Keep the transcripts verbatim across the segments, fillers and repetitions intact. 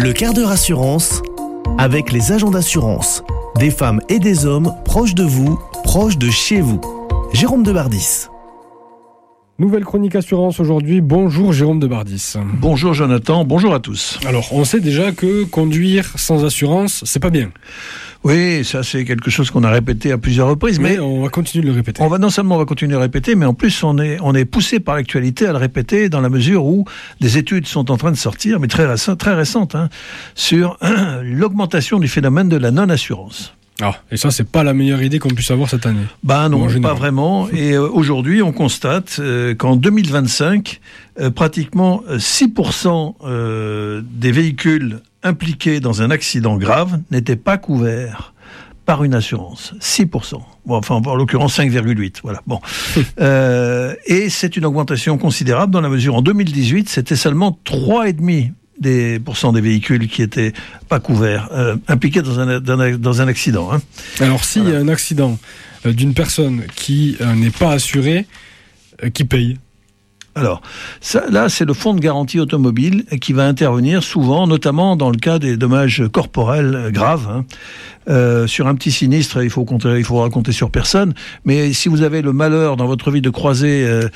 Le quart d'heure assurance avec les agents d'assurance. Des femmes et des hommes proches de vous, proches de chez vous. Jérôme Debardis. Nouvelle chronique assurance aujourd'hui. Bonjour Jérôme Debardis. Bonjour Jonathan, bonjour à tous. Alors, on sait déjà que conduire sans assurance, c'est pas bien. Oui, ça c'est quelque chose qu'on a répété à plusieurs reprises. Mais, mais on va continuer de le répéter. On va non seulement on va continuer de le répéter, mais en plus on est, on est poussé par l'actualité à le répéter dans la mesure où des études sont en train de sortir, mais très récentes, très récentes, hein, sur hein, l'augmentation du phénomène de la non-assurance. Ah, et ça, c'est pas la meilleure idée qu'on puisse avoir cette année. Bah non, pas vraiment. Et euh, aujourd'hui, on constate euh, qu'en deux mille vingt-cinq, euh, pratiquement six pour cent euh, des véhicules impliqués dans un accident grave n'étaient pas couverts par une assurance. six pour cent. Bon, enfin, en l'occurrence, cinq virgule huit. Voilà. Bon. euh, et c'est une augmentation considérable dans la mesure, en deux mille dix-huit, c'était seulement trois virgule cinq des pourcents des véhicules qui étaient pas couverts, euh, impliqués dans un, dans un, dans un accident. Hein. Alors, s'il voilà. y a un accident euh, d'une personne qui euh, n'est pas assurée, euh, qui paye ? Alors, ça, là, c'est le fonds de garantie automobile qui va intervenir souvent, notamment dans le cas des dommages corporels graves. Hein. Euh, sur un petit sinistre, il faut compter, il faut raconter sur personne. Mais si vous avez le malheur dans votre vie de croiser euh,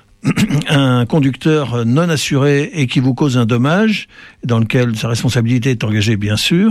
un conducteur non assuré et qui vous cause un dommage, dans lequel sa responsabilité est engagée bien sûr,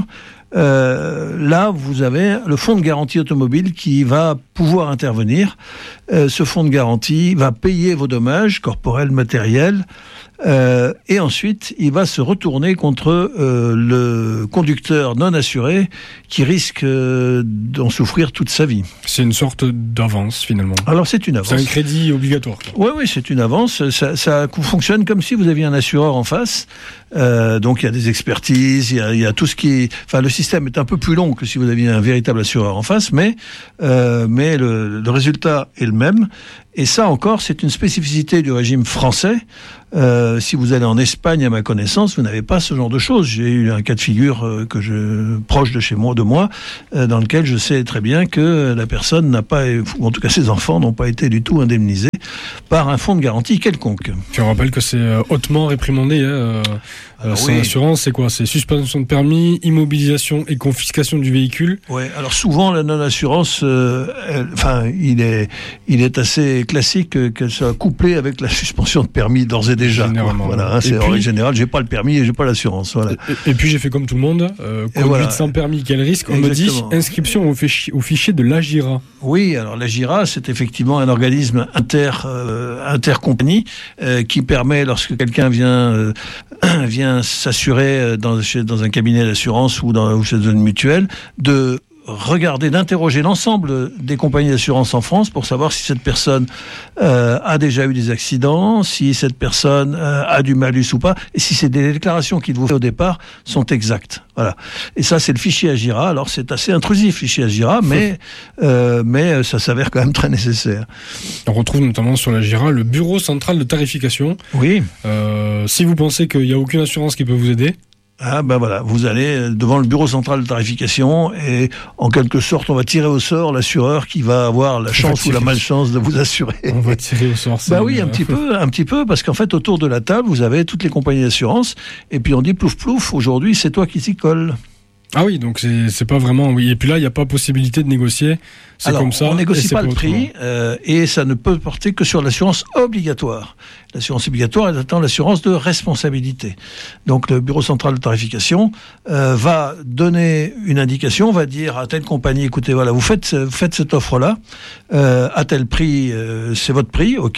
euh, là vous avez le fonds de garantie automobile qui va pouvoir intervenir. Euh, ce fonds de garantie va payer vos dommages corporels, matériels, euh, et ensuite il va se retourner contre euh, le conducteur non assuré qui risque euh, d'en souffrir toute sa vie. C'est une sorte d'avance finalement. Alors c'est une avance. C'est un crédit obligatoire. Oui, oui, c'est une avance. Ça, ça fonctionne comme si vous aviez un assureur en face. Euh, donc il y a des expertises, il y a, il y a tout ce qui... Enfin, le système est un peu plus long que si vous aviez un véritable assureur en face, mais, euh, mais le, le résultat est le même. Et ça encore, c'est une spécificité du régime français. Euh, si vous allez en Espagne, à ma connaissance, vous n'avez pas ce genre de choses. J'ai eu un cas de figure euh, que je proche de chez moi, de moi, euh, dans lequel je sais très bien que la personne n'a pas, ou en tout cas ses enfants n'ont pas été du tout indemnisés par un fonds de garantie quelconque. Je rappelle que c'est hautement réprimandé. Hein, euh, sans oui. assurance, c'est quoi ? C'est suspension de permis, immobilisation et confiscation du véhicule. Oui, alors souvent la non-assurance, euh, elle, enfin, il est, il est assez classique qu'elle soit couplée avec la suspension de permis d'ores et déjà. Généralement. Voilà, hein, c'est en règle générale, j'ai pas le permis et j'ai pas l'assurance. Voilà. Et, et puis j'ai fait comme tout le monde, euh, conduite voilà. sans permis, quel risque ? On Exactement. me dit inscription au, fichi- au fichier de l'Agira. Oui, alors l'Agira, c'est effectivement un organisme inter, euh, intercompagnie euh, qui permet, lorsque quelqu'un vient, euh, vient s'assurer dans, dans un cabinet d'assurance ou, dans, ou chez une mutuelle, de regarder, d'interroger l'ensemble des compagnies d'assurance en France pour savoir si cette personne euh, a déjà eu des accidents, si cette personne euh, a du malus ou pas, et si ces déclarations qu'il vous fait au départ sont exactes. Voilà. Et ça, c'est le fichier Agira. Alors, c'est assez intrusif, fichier Agira, mais, euh, mais ça s'avère quand même très nécessaire. On retrouve notamment sur l'Agira le bureau central de tarification. Oui. Euh, si vous pensez qu'il n'y a aucune assurance qui peut vous aider, Ah ben voilà, vous allez devant le bureau central de tarification et en quelque sorte on va tirer au sort l'assureur qui va avoir la chance ou la malchance de vous assurer. On va tirer au sort. Bah oui, un petit peu, un petit peu, parce qu'en fait autour de la table vous avez toutes les compagnies d'assurance et puis on dit plouf plouf, aujourd'hui c'est toi qui t'y colle. Ah oui, donc c'est, c'est pas vraiment... Oui. Et puis là, il n'y a pas possibilité de négocier. C'est Alors, comme ça. On négocie pas, pas le autrement. prix euh, et ça ne peut porter que sur l'assurance obligatoire. L'assurance obligatoire est attend l'assurance de responsabilité. Donc le bureau central de tarification euh, va donner une indication, va dire à telle compagnie, écoutez, voilà, vous faites, vous faites cette offre-là, euh, à tel prix, euh, c'est votre prix, ok.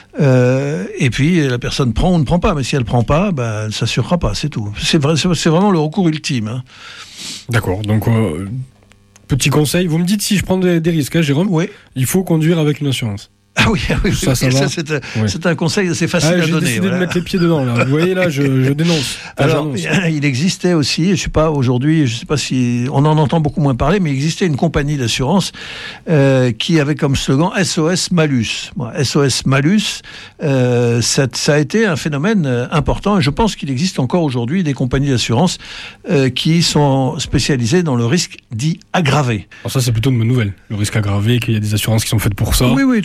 Euh, et puis la personne prend ou ne prend pas, mais si elle prend pas, ben, elle ne s'assurera pas, c'est tout. C'est, vrai, c'est, c'est vraiment le recours ultime. Hein. D'accord, donc... Euh... Petit conseil, vous me dites si je prends des, des risques, hein, Jérôme ? Oui. Il faut conduire avec une assurance. Ah oui, oui, ça, oui, ça, ça c'est, un, oui. c'est un conseil assez facile ah, à j'ai donner. J'ai décidé voilà. de mettre les pieds dedans, là. Vous voyez, là, je, je dénonce. Enfin, Alors, il existait aussi, je sais pas, aujourd'hui, je sais pas si, on en entend beaucoup moins parler, mais il existait une compagnie d'assurance euh, qui avait comme slogan S O S Malus. Bon, S O S Malus, euh, ça, ça a été un phénomène important, et je pense qu'il existe encore aujourd'hui des compagnies d'assurance euh, qui sont spécialisées dans le risque dit aggravé. Alors ça, c'est plutôt une bonne nouvelle, le risque aggravé, qu'il y a des assurances qui sont faites pour ça. Oui, oui, tout à fait.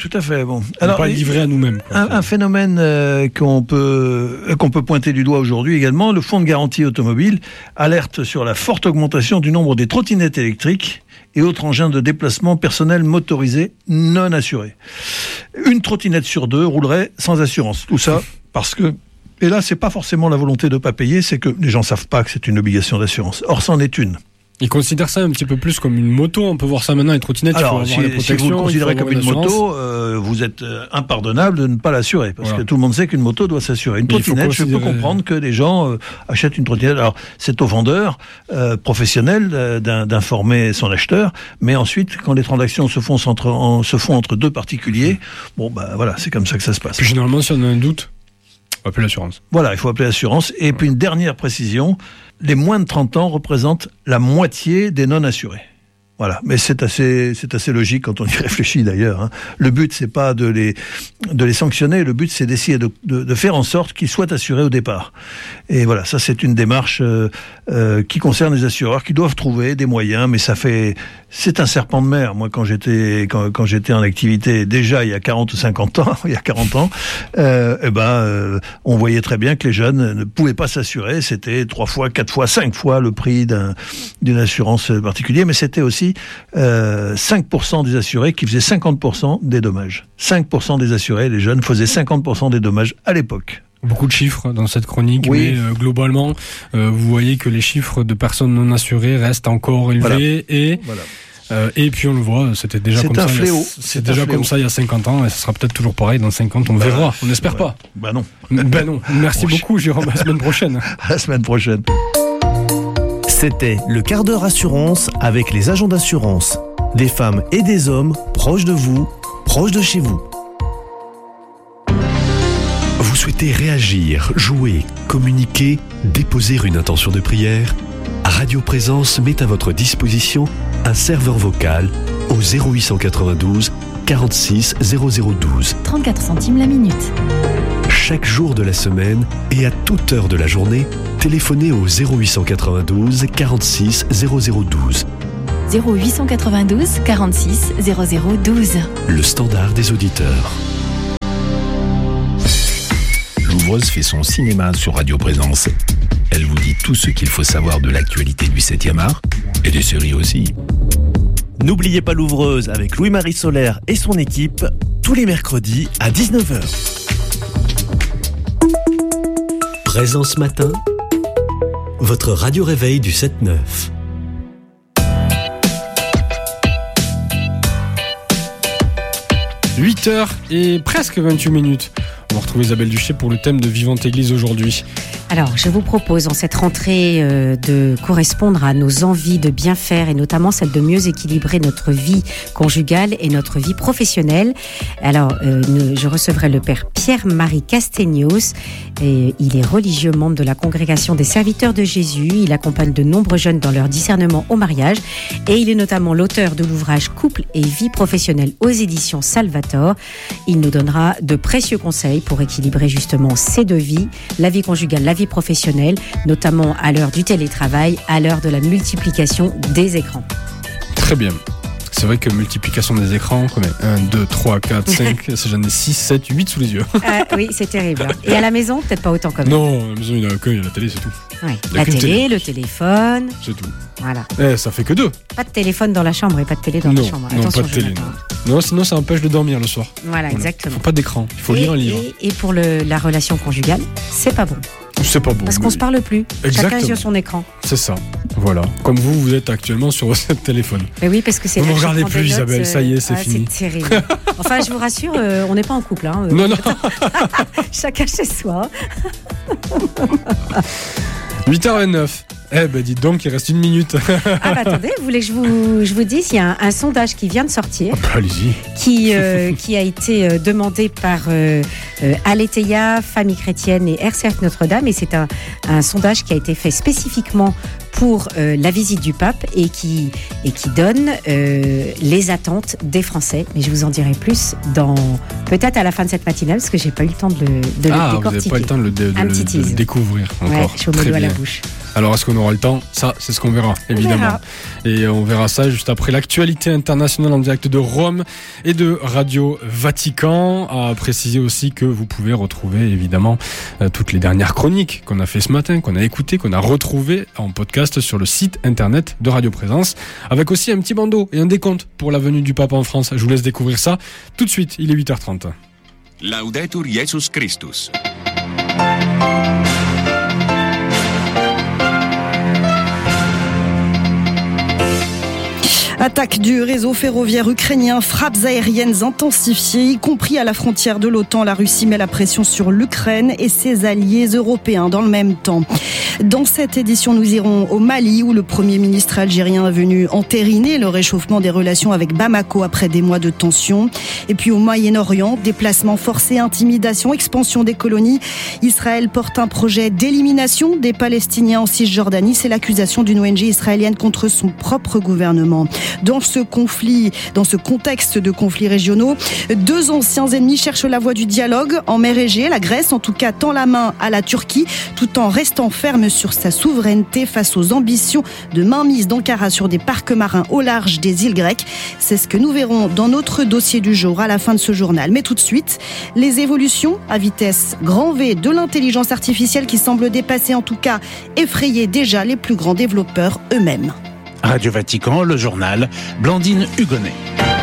ouais, bon. Alors, pas livré à nous-mêmes. Quoi. Un, un phénomène euh, qu'on peut euh, qu'on peut pointer du doigt aujourd'hui également, le fonds de garantie automobile alerte sur la forte augmentation du nombre des trottinettes électriques et autres engins de déplacement personnel motorisés non assurés. Une trottinette sur deux roulerait sans assurance. Tout ça parce que, et là c'est pas forcément la volonté de ne pas payer, c'est que les gens savent pas que c'est une obligation d'assurance. Or c'en est une. Ils considèrent ça un petit peu plus comme une moto. On peut voir ça maintenant, les trottinettes. Alors, il faut avoir si, les protections, si vous le considérez comme une assurance. moto, euh, vous êtes euh, impardonnable de ne pas l'assurer. Parce voilà. que tout le monde sait qu'une moto doit s'assurer. Une Mais trottinette, je peux comprendre que les gens euh, achètent une trottinette. Alors, c'est au vendeur euh, professionnel euh, d'informer son acheteur. Mais ensuite, quand les transactions se font entre, en, se font entre deux particuliers, bon, bah voilà, c'est comme ça que ça se passe. Puis généralement, si on a un doute, on va appeler l'assurance. Voilà, il faut appeler l'assurance. Et puis une dernière précision, les moins de trente ans représentent la moitié des non-assurés. Voilà, mais c'est assez, c'est assez logique quand on y réfléchit d'ailleurs. Hein. Le but, c'est pas de les, de les sanctionner, le but, c'est d'essayer de, de, de faire en sorte qu'ils soient assurés au départ. Et voilà, ça c'est une démarche euh, euh, qui concerne les assureurs, qui doivent trouver des moyens, mais ça fait... C'est un serpent de mer. Moi, quand j'étais quand, quand j'étais en activité, déjà il y a quarante ou cinquante ans, il y a quarante ans, euh, eh ben, euh, on voyait très bien que les jeunes ne pouvaient pas s'assurer. C'était trois fois, quatre fois, cinq fois le prix d'un, d'une assurance particulière, mais c'était aussi euh, cinq pour cent des assurés qui faisaient cinquante pour cent des dommages. cinq pour cent des assurés, les jeunes, faisaient cinquante pour cent des dommages à l'époque. Beaucoup de chiffres dans cette chronique, oui. mais euh, globalement, euh, vous voyez que les chiffres de personnes non assurées restent encore élevés voilà. et voilà. Euh, et puis on le voit, c'était déjà c'est comme un ça. Fléau. C'est, c'est déjà comme ça il y a cinquante ans et ça sera peut-être toujours pareil dans cinquante. On bah, verra. On n'espère ouais. pas. Bah non. Ben non. Merci beaucoup, Jérôme. À la semaine prochaine. À la semaine prochaine. C'était le quart d'heure assurance avec les agents d'assurance. Des femmes et des hommes proches de vous, proches de chez vous. Vous souhaitez réagir, jouer, communiquer, déposer une intention de prière ? Radio Présence met à votre disposition un serveur vocal au zéro huit cent quatre-vingt-douze quarante-six zéro zéro douze. trente-quatre centimes la minute. Chaque jour de la semaine et à toute heure de la journée, téléphonez au zéro huit cent quatre-vingt-douze quarante-six zéro zéro douze. zéro huit cent quatre-vingt-douze quarante-six zéro zéro douze. Le standard des auditeurs. Louvreuse fait son cinéma sur Radio Présence. Elle vous dit tout ce qu'il faut savoir de l'actualité du septième art et des séries aussi. N'oubliez pas l'ouvreuse avec Louis-Marie Solaire et son équipe tous les mercredis à dix-neuf heures. Présence matin, votre radio réveil du sept neuf. huit heures et presque vingt-huit minutes. On va retrouver Isabelle Duché pour le thème de Vivante Église aujourd'hui. Alors, je vous propose en cette rentrée euh, de correspondre à nos envies de bien faire et notamment celle de mieux équilibrer notre vie conjugale et notre vie professionnelle. Alors, euh, nous, je recevrai le père Pierre-Marie Casteignos. Et il est religieux, membre de la congrégation des serviteurs de Jésus. Il accompagne de nombreux jeunes dans leur discernement au mariage. Et il est notamment l'auteur de l'ouvrage Couple et vie professionnelle aux éditions Salvator. Il nous donnera de précieux conseils pour équilibrer justement ces deux vies, la vie conjugale, la vie professionnelle, notamment à l'heure du télétravail, à l'heure de la multiplication des écrans. Très bien. C'est vrai que multiplication des écrans, combien un, deux, trois, quatre, cinq, j'en ai six, sept, huit sous les yeux. Euh, oui, c'est terrible. Et à la maison, peut-être pas autant quand même. Non, à la maison, il n'y a que la télé, c'est tout. Oui. La télé, télé, le téléphone. C'est tout. Voilà. Eh, ça fait que deux. Pas de téléphone dans la chambre et pas de télé dans non, la chambre. Non, Attention, pas de télé. Non. non, sinon ça empêche de dormir le soir. Voilà, voilà. Exactement. Pas d'écran, il faut et, lire un livre. Et, et pour le, la relation conjugale, c'est pas bon. C'est pas bon. Parce qu'on se parle plus. Exactement. Chacun est sur son écran. C'est ça. Voilà. Comme vous, vous êtes actuellement sur votre téléphone. Mais oui, parce que c'est. Vous ne regardez plus, Isabelle. Euh, ça y est, c'est ah, fini. C'est terrible. Enfin, je vous rassure, euh, on n'est pas en couple. Hein, non, non. Chacun chez soi. huit heures vingt-neuf. Eh ben dites donc, il reste une minute. Ah bah attendez, vous voulez que je vous, je vous dise, il y a un, un sondage qui vient de sortir. Ah bah, allez-y. Qui, euh, qui a été euh, demandé par euh, euh, Aletheia, Famille Chrétienne et R C F Notre-Dame. Et c'est un, un sondage qui a été fait spécifiquement pour euh, la visite du pape et qui, et qui donne euh, les attentes des Français. Mais je vous en dirai plus dans, peut-être à la fin de cette matinale, parce que j'ai pas eu le temps de le, de ah, le décortiquer. Ah, vous n'avez pas eu le temps de le, de, de, de le découvrir encore. Ouais, je vous mets l'eau à la bouche. Alors est-ce qu'on aura le temps ? Ça, c'est ce qu'on verra, évidemment. verra. Et on verra ça juste après l'actualité internationale en direct de Rome et de Radio Vatican. À préciser aussi que vous pouvez retrouver évidemment euh, toutes les dernières chroniques qu'on a fait ce matin, qu'on a écoutées, qu'on a retrouvées en podcast sur le site internet de Radio Présence, avec aussi un petit bandeau et un décompte pour la venue du pape en France. Je vous laisse découvrir ça tout de suite, il est huit heures trente. Laudetur Jesus Christus. Attaque du réseau ferroviaire ukrainien, frappes aériennes intensifiées, y compris à la frontière de l'OTAN. La Russie met la pression sur l'Ukraine et ses alliés européens dans le même temps. Dans cette édition, nous irons au Mali où le Premier ministre algérien est venu entériner le réchauffement des relations avec Bamako après des mois de tension. Et puis au Moyen-Orient, déplacements forcés, intimidation, expansion des colonies. Israël porte un projet d'élimination des Palestiniens en Cisjordanie. C'est l'accusation d'une O N G israélienne contre son propre gouvernement. Dans ce conflit, dans ce contexte de conflits régionaux, deux anciens ennemis cherchent la voie du dialogue en mer Égée. La Grèce, en tout cas, tend la main à la Turquie, tout en restant ferme sur sa souveraineté face aux ambitions de mainmise d'Ankara sur des parcs marins au large des îles grecques. C'est ce que nous verrons dans notre dossier du jour à la fin de ce journal. Mais tout de suite, les évolutions à vitesse grand V de l'intelligence artificielle qui semble dépasser, en tout cas, effrayer déjà les plus grands développeurs eux-mêmes. Radio Vatican, le journal, Blandine Hugonnet.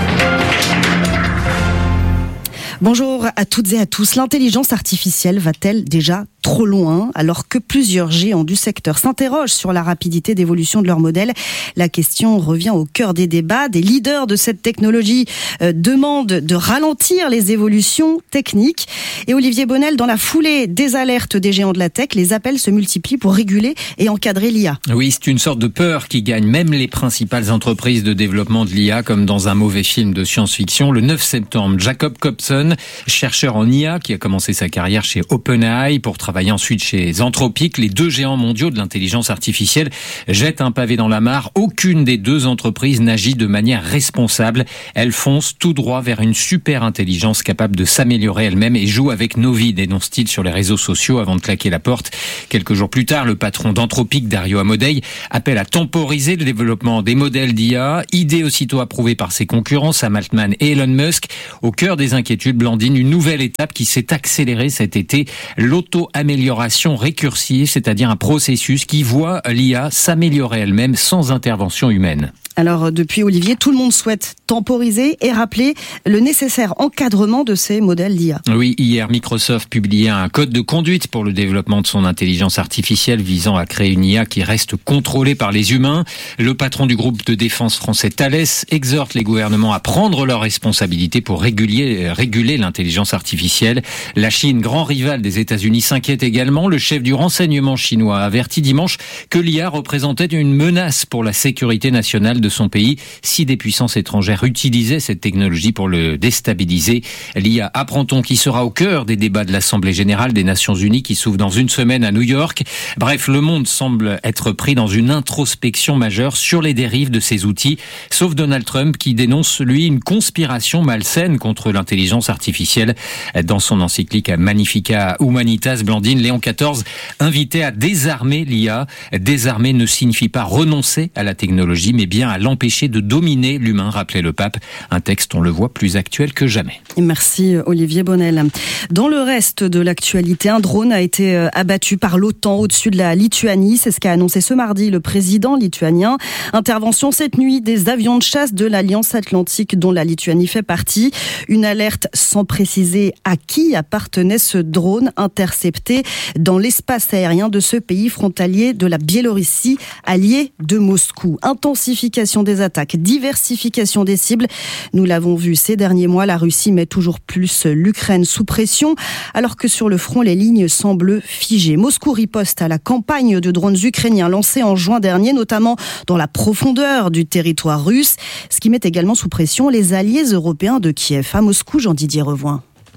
Bonjour à toutes et à tous. L'intelligence artificielle va-t-elle déjà trop loin alors que plusieurs géants du secteur s'interrogent sur la rapidité d'évolution de leur modèle? La question revient au cœur des débats. Des leaders de cette technologie euh, demandent de ralentir les évolutions techniques. Et Olivier Bonnel, dans la foulée des alertes des géants de la tech, les appels se multiplient pour réguler et encadrer l'I A. Oui, c'est une sorte de peur qui gagne même les principales entreprises de développement de l'I A, comme dans un mauvais film de science-fiction. Le neuf septembre, Jacob Copson, chercheur en I A qui a commencé sa carrière chez OpenAI pour travailler ensuite chez Anthropic, les deux géants mondiaux de l'intelligence artificielle, jettent un pavé dans la mare. Aucune des deux entreprises n'agit de manière responsable. Elles foncent tout droit vers une super intelligence capable de s'améliorer elle-même et joue avec nos vies, dénonce-t-il sur les réseaux sociaux avant de claquer la porte. Quelques jours plus tard, le patron d'Anthropic, Dario Amodei, appelle à temporiser le développement des modèles d'I A, idée aussitôt approuvée par ses concurrents, Sam Altman et Elon Musk. Au cœur des inquiétudes, Blandine, une nouvelle étape qui s'est accélérée cet été, l'auto-amélioration récursive, c'est-à-dire un processus qui voit l'I A s'améliorer elle-même sans intervention humaine. Alors depuis Olivier, tout le monde souhaite temporiser et rappeler le nécessaire encadrement de ces modèles d'I A. Oui, hier Microsoft publiait un code de conduite pour le développement de son intelligence artificielle visant à créer une I A qui reste contrôlée par les humains. Le patron du groupe de défense français Thales exhorte les gouvernements à prendre leurs responsabilités pour réguler, réguler l'intelligence artificielle. La Chine, grand rival des États-Unis, s'inquiète également. Le chef du renseignement chinois a averti dimanche que l'I A représentait une menace pour la sécurité nationale de son pays si des puissances étrangères utilisaient cette technologie pour le déstabiliser. L'I A, apprend-on, qui sera au cœur des débats de l'Assemblée générale des Nations unies qui s'ouvre dans une semaine à New York. Bref, le monde semble être pris dans une introspection majeure sur les dérives de ces outils, sauf Donald Trump qui dénonce, lui, une conspiration malsaine contre l'intelligence artificielle. Dans son encyclique Magnificat Humanitas, Blandine, Léon quatorze invitait à désarmer l'I A. Désarmer ne signifie pas renoncer à la technologie, mais bien à l'empêcher de dominer l'humain, rappelait le pape. Un texte, on le voit, plus actuel que jamais. Merci Olivier Bonnel. Dans le reste de l'actualité, un drone a été abattu par l'OTAN au-dessus de la Lituanie. C'est ce qu'a annoncé ce mardi le président lituanien. Intervention cette nuit des avions de chasse de l'Alliance Atlantique dont la Lituanie fait partie. Une alerte sans préciser à qui appartenait ce drone intercepté dans l'espace aérien de ce pays frontalier de la Biélorussie, allié de Moscou. Intensification des attaques, diversification des cibles. Nous l'avons vu ces derniers mois, la Russie met toujours plus l'Ukraine sous pression, alors que sur le front, les lignes semblent figées. Moscou riposte à la campagne de drones ukrainiens lancée en juin dernier, notamment dans la profondeur du territoire russe, ce qui met également sous pression les alliés européens de Kiev. À Moscou, Jean-Didier Revoin.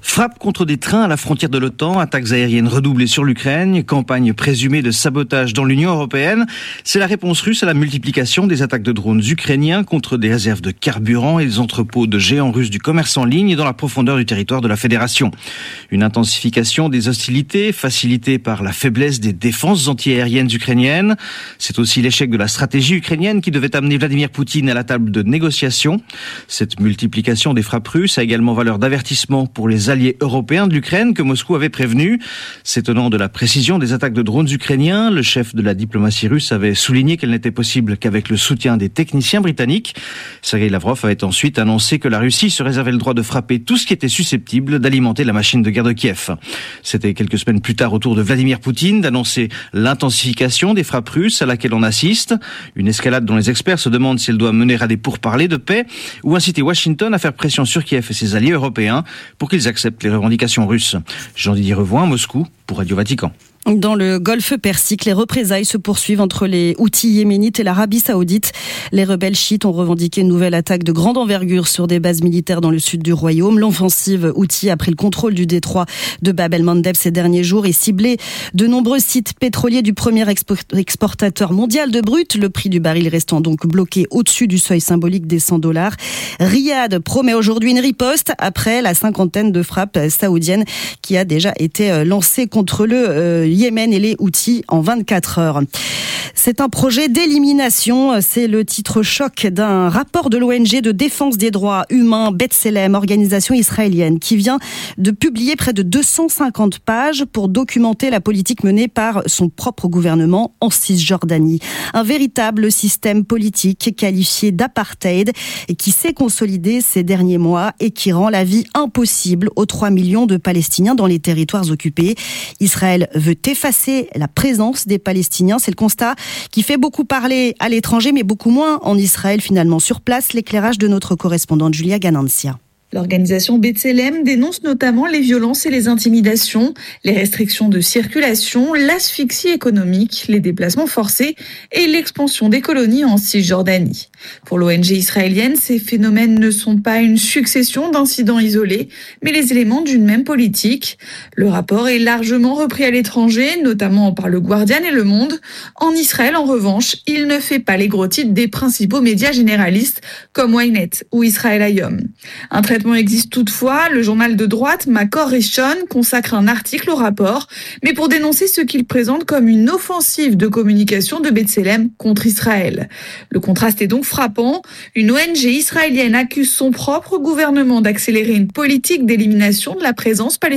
Frappe contre des trains à la frontière de l'OTAN, attaques aériennes redoublées sur l'Ukraine, campagne présumée de sabotage dans l'Union européenne. C'est la réponse russe à la multiplication des attaques de drones ukrainiens contre des réserves de carburant et des entrepôts de géants russes du commerce en ligne dans la profondeur du territoire de la Fédération. Une intensification des hostilités facilitée par la faiblesse des défenses antiaériennes ukrainiennes. C'est aussi l'échec de la stratégie ukrainienne qui devait amener Vladimir Poutine à la table de négociation. Cette multiplication des frappes russes a également valeur d'avertissement pour les alliés européens de l'Ukraine que Moscou avait prévenu. S'étonnant de la précision des attaques de drones ukrainiens, le chef de la diplomatie russe avait souligné qu'elle n'était possible qu'avec le soutien des techniciens britanniques. Sergei Lavrov avait ensuite annoncé que la Russie se réservait le droit de frapper tout ce qui était susceptible d'alimenter la machine de guerre de Kiev. C'était quelques semaines plus tard au tour de Vladimir Poutine d'annoncer l'intensification des frappes russes à laquelle on assiste. Une escalade dont les experts se demandent si elle doit mener à des pourparlers de paix ou inciter Washington à faire pression sur Kiev et ses alliés européens pour qu'ils acceptent les revendications russes. Jean-Didier Revoin, Moscou, pour Radio Vatican. Dans le golfe Persique, les représailles se poursuivent entre les Houthis yéménites et l'Arabie saoudite. Les rebelles chiites ont revendiqué une nouvelle attaque de grande envergure sur des bases militaires dans le sud du royaume. L'offensive Houthi a pris le contrôle du détroit de Bab el-Mandeb ces derniers jours et ciblé de nombreux sites pétroliers du premier exportateur mondial de brut. Le prix du baril restant donc bloqué au-dessus du seuil symbolique des cent dollars. Riyad promet aujourd'hui une riposte après la cinquantaine de frappes saoudiennes qui a déjà été lancée contre le euh, Yémen et les Houthis en vingt-quatre heures. C'est un projet d'élimination, c'est le titre choc d'un rapport de l'O N G de défense des droits humains B'Tselem, organisation israélienne, qui vient de publier près de deux cent cinquante pages pour documenter la politique menée par son propre gouvernement en Cisjordanie. Un véritable système politique qualifié d'apartheid et qui s'est consolidé ces derniers mois et qui rend la vie impossible aux trois millions de Palestiniens dans les territoires occupés. Israël veut effacer la présence des Palestiniens, c'est le constat qui fait beaucoup parler à l'étranger, mais beaucoup moins en Israël finalement. Sur place, l'éclairage de notre correspondante Julia Ganancia. L'organisation B'Tselem dénonce notamment les violences et les intimidations, les restrictions de circulation, l'asphyxie économique, les déplacements forcés et l'expansion des colonies en Cisjordanie. Pour l'O N G israélienne, ces phénomènes ne sont pas une succession d'incidents isolés, mais les éléments d'une même politique. Le rapport est largement repris à l'étranger, notamment par le Guardian et Le Monde. En Israël, en revanche, il ne fait pas les gros titres des principaux médias généralistes comme Ynet ou Israël Hayom. Un traitement existe toutefois. Le journal de droite Makor Rishon consacre un article au rapport, mais pour dénoncer ce qu'il présente comme une offensive de communication de B'Tselem contre Israël. Le contraste est donc frappant. Une O N G israélienne accuse son propre gouvernement d'accélérer une politique d'élimination de la présence palestinienne